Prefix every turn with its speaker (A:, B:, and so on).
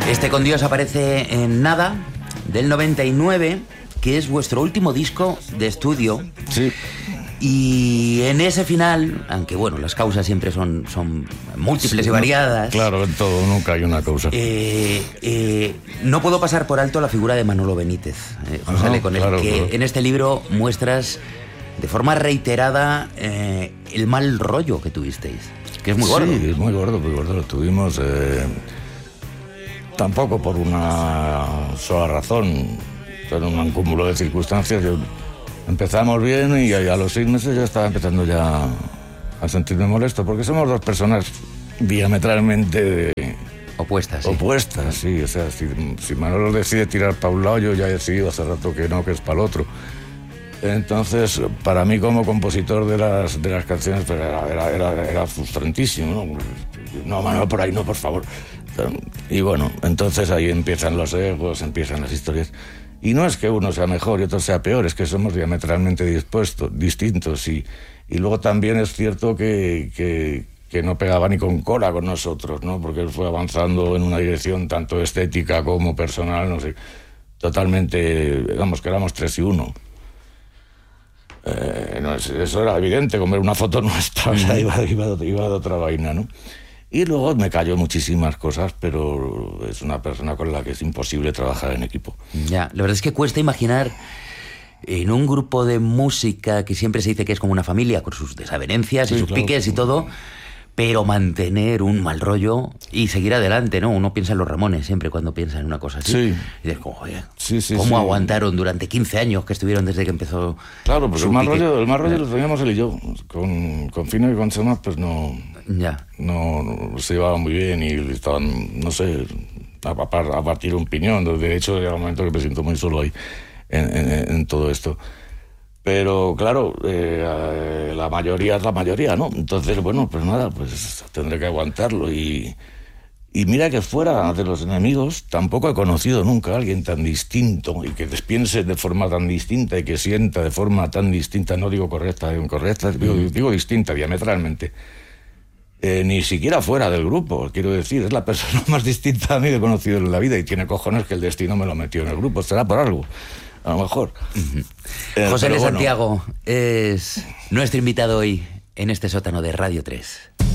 A: Este Con Dios aparece en Nada, del 99, que es vuestro último disco de estudio.
B: Sí.
A: Y en ese final, aunque bueno, las causas siempre son múltiples y variadas.
B: Claro, en todo, nunca hay una causa.
A: No puedo pasar por alto la figura de Manolo Benítez, José, con el que en este libro muestras de forma reiterada el mal rollo que tuvisteis, que es muy gordo.
B: Sí, es muy gordo. Lo tuvimos tampoco por una sola razón, pero un cúmulo de circunstancias. Empezamos bien y a los 6 meses ya estaba empezando ya a sentirme molesto, porque somos dos personas diametralmente
A: opuestas. Sí.
B: Opuestas, sí. O sea, si Manolo decide tirar para un lado, yo ya he decidido hace rato que no, que es para el otro. Entonces, para mí como compositor de las canciones, pues era frustrantísimo, ¿no? No, Manolo, por ahí no, por favor. Y bueno, entonces ahí empiezan los egos, empiezan las historias. Y no es que uno sea mejor y otro sea peor, es que somos diametralmente distintos. Y luego también es cierto que no pegaba ni con cola con nosotros, ¿no? Porque él fue avanzando en una dirección tanto estética como personal, no sé, totalmente, digamos que éramos 3 y 1. Eso era evidente, con ver una foto nuestra, o sea, iba de otra vaina, ¿no? Y luego me cayó muchísimas cosas, pero es una persona con la que es imposible trabajar en equipo.
A: Ya, la verdad es que cuesta imaginar en un grupo de música que siempre se dice que es como una familia, con sus desavenencias y sus piques y todo, pero mantener un mal rollo y seguir adelante, ¿no? Uno piensa en los Ramones siempre cuando piensa en una cosa así.
B: Sí.
A: Y dices, ¿cómo aguantaron durante 15 años que estuvieron desde que empezó?
B: Claro, porque el mal rollo lo teníamos él y yo. Con Fino y con Chema, pues no se llevaban muy bien y estaban, no sé, a partir un piñón. De hecho, llega un momento que me siento muy solo ahí en todo esto. Pero claro, la mayoría es la mayoría, ¿no? Entonces, bueno, pues nada, pues tendré que aguantarlo. Y mira que fuera de los enemigos tampoco he conocido nunca a alguien tan distinto y que piense de forma tan distinta y que sienta de forma tan distinta, no digo correcta o incorrecta, digo distinta, diametralmente. Ni siquiera fuera del grupo, quiero decir, es la persona más distinta a mí que he conocido en la vida y tiene cojones que el destino me lo metió en el grupo, será por algo. A lo mejor.
A: José L. Santiago es nuestro invitado hoy en este sótano de Radio 3.